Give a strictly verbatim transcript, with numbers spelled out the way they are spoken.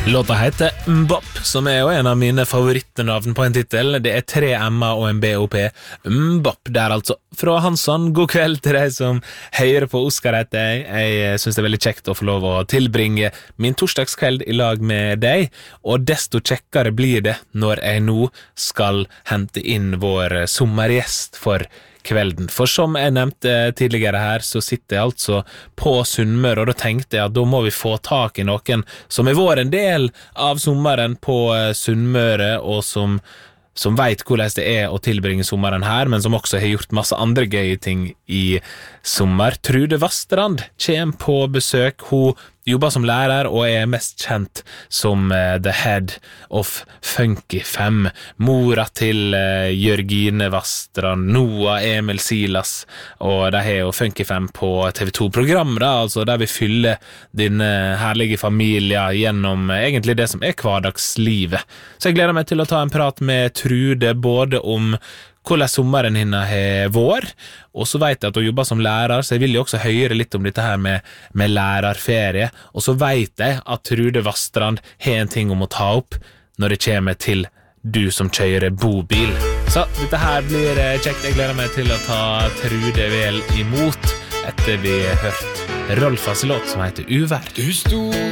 Låta heter Mbop, som er jo en av mine favorittnavn på en titel. Det er tre M-er og en B O P. Mbop der altså. Fra Hansson, god kveld til deg som hører på Oscar heter jeg. Jeg synes det er veldig kjekt å få lov å tilbringe min torsdagskveld i lag med deg, og desto kjekkere blir det når jeg nå skal hente inn vår sommergjest for kvelden. For som jeg nevnte tidligere her, så sitter jeg altså på Sunnmøre, og da tenkte jeg at da må vi få tak i noen som er vår en del av sommeren på Sunnmøre, og som, som vet hvordan det er å tilbringe sommeren her, men som også har gjort masse andre gøye ting i sommer. Trude Vastrand kommer på besøk. Hun jobber som lærer og er mest kjent som uh, The Head of Funky Fem, mora til uh, Jørgine Vastrand, Noah, Emil Silas, og de har jo Funky Fem på T V to-program, da, altså der vi fyller din uh, herlige familie gjennom uh, egentlig det som er hverdagslivet. Så jeg gleder meg til å ta en prat med Trude, både om hvordan sommeren henne har vår, og så vet jeg at hun jobber som lærer, så jeg vil jo også høre litt om dette her med, med lærerferie, og så vet jeg at Trude Vastrand har en ting om å ta opp når det kommer til du som kjører bobil. Så dette her blir kjekt. Jeg gleder meg til å ta Trude vel imot etter vi har hørt Rolfas låt som heter Uvær. Du sto